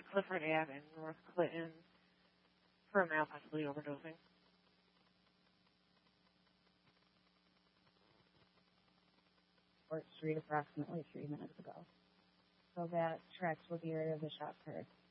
Clifford Ave in North Clinton for a male possibly overdosing. Fort Street approximately 3 minutes ago. So that tracks with the area of the shot occurred.